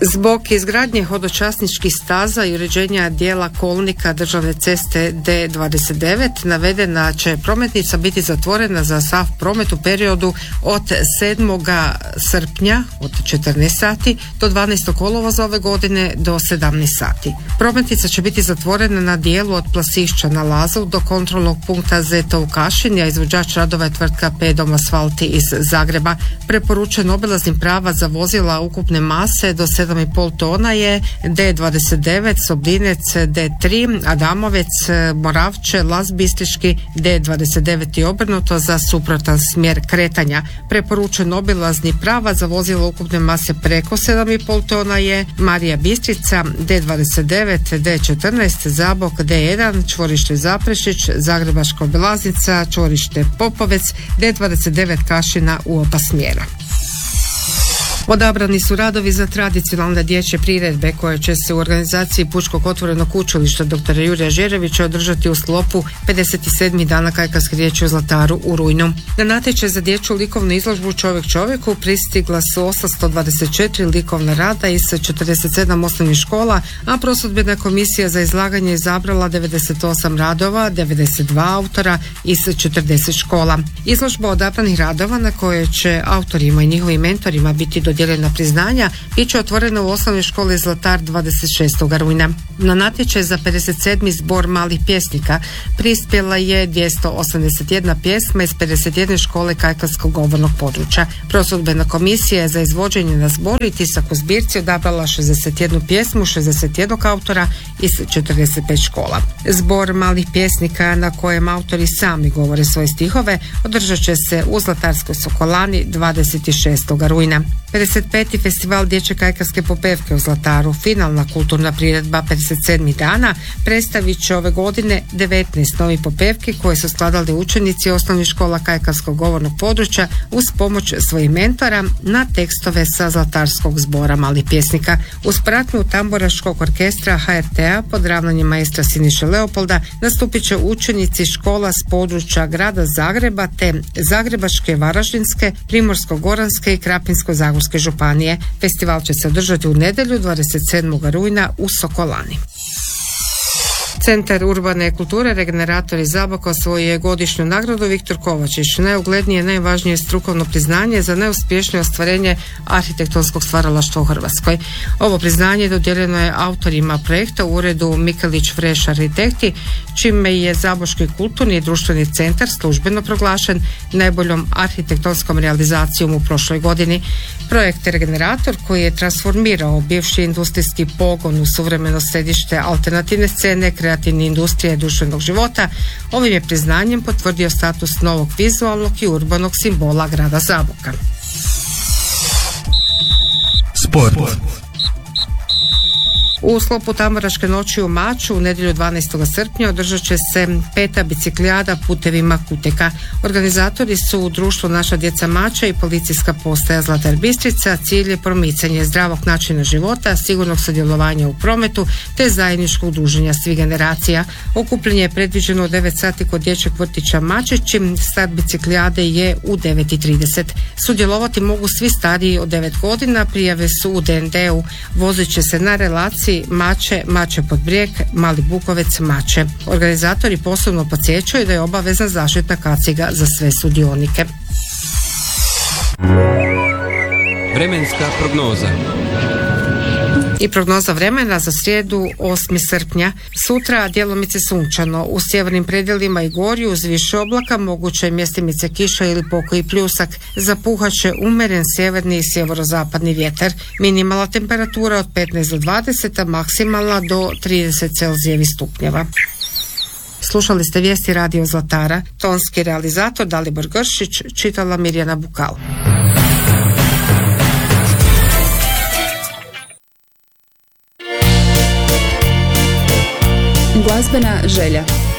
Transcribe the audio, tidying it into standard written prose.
Zbog izgradnje hodočasničkih staza i uređenja dijela kolnika državne ceste D29 navedena će prometnica biti zatvorena za sav promet u periodu od 7. srpnja od 14 sati do 12. kolovoza ove godine do 17 sati. Prometnica će biti zatvorena na dijelu od Plasišća na Lazu do kontrolnog punkta Zeta u Kašini, a izvođač radova je tvrtka Pedom Asfalti iz Zagreba. Preporučen obilaznim prava za vozila ukupne mase do 7,5 tona je D29, Sobinec, D3, Adamovec, Moravče, Laz Bistriški, D29 i obrnuto za suprotan smjer kretanja. Preporučen obilazni prava za vozila ukupne mase preko 7,5 tona je Marija Bistrica, D29, D14, Zabok, D1, čvorište Zaprešić, Zagrebačka obilaznica, čvorište Popovec, D29 Kašina u oba smjera. Odabrani su radovi za tradicionalne dječje priredbe koje će se u organizaciji Pučkog otvorenog učilišta dr. Jurija Žerevića održati u sklopu 57. dana kajkavske riječi u Zlataru u rujnu. Na natječaj za dječju likovnu izložbu Čovjek čovjeku pristigla su 824 likovna rada iz 47 osnovnih škola, a prosudbena komisija za izlaganje izabrala 98 radova, 92 autora iz 40 škola. Izložba odabranih radova na koje će autorima i njihovim mentorima biti dodijeljena priznanja bit će otvorena u osnovnoj školi Zlatar 26. rujna. Na natječaj za 57. zbor malih pjesnika prispjela je 281 pjesma iz 51 škole kajkavskog govornog područja. Prosudbena komisija je za izvođenje na zbor i tisak u zbirci odabrala 61 pjesmu 61 autora iz 45 škola. Zbor malih pjesnika na kojem autori sami govore svoje stihove održat će se u Zlatarskoj Sokolani 26. rujna. 55. festival dječje kajkavske popevke u Zlataru, finalna kulturna priredba 57 dana, predstavit će ove godine 19 novih popevki koje su skladali učenici osnovnih škola kajkavskog govornog područja uz pomoć svojih mentora na tekstove sa Zlatarskog zbora malih pjesnika. Uz pratnju tamburaškog orkestra HRT-a pod ravnanjem maestra Siniše Leopolda nastupit će učenici škola s područja grada Zagreba te Zagrebačke, Varaždinske, Primorsko-goranske i Krapinsko-zagorske županije. Festival će se održati u nedjelju 27. rujna u Sokolani. Centar urbane kulture Regenerator iz Zaboka osvojio je godišnju nagradu Viktor Kovačić, najuglednije i najvažnije strukovno priznanje za neuspješnije ostvarenje arhitektonskog stvaralaštva u Hrvatskoj. Ovo priznanje dodijeljeno je autorima projekta u uredu Mikelić Freš Arhitekti, čime je Zaboški kulturni i društveni centar službeno proglašen najboljom arhitektonskom realizacijom u prošloj godini. Projekt Regenerator, koji je transformirao bivši industrijski pogon u suvremeno središte alternativne scene, kreativne industrije društvenog života, ovim je priznanjem potvrdio status novog vizualnog i urbanog simbola grada Zaboka. Sport. U sklopu Tamburaške noći u Maču u nedjelju 12. srpnja održat će se 5. biciklijada putevima Kuteka. Organizatori su Društvo Naša djeca Mača i Policijska postaja Zlatar Bistrica. Cilj je promicanje zdravog načina života, sigurnog sudjelovanja u prometu te zajedničkog druženja svih generacija. Okupljanje je predviđeno u 9 sati kod dječjeg vrtića Mačići. Start biciklijade je u 9:30. Sudjelovati mogu svi stariji od 9 godina. Prijave su u DND-u. Vozit će se na relaciji Mače, Mače pod brijeg, Mali Bukovec, Mače. Organizatori posebno podsjećaju da je obavezna zaštitna kaciga za sve sudionike. Vremenska prognoza. I prognoza vremena za srijedu 8. srpnja. Sutra djelomice sunčano. U sjevernim predjelima i gorju uz više oblaka moguće je mjestimice kiša ili pokoji pljusak. Zapuhat će umjeren sjeverni i sjeverozapadni vjetar. Minimalna temperatura od 15 do 20, a maksimalna do 30 celzijevih stupnjeva. Slušali ste vijesti Radio Zlatara. Tonski realizator Dalibor Gršić, čitala Mirjana Bukal. Glazbena želja.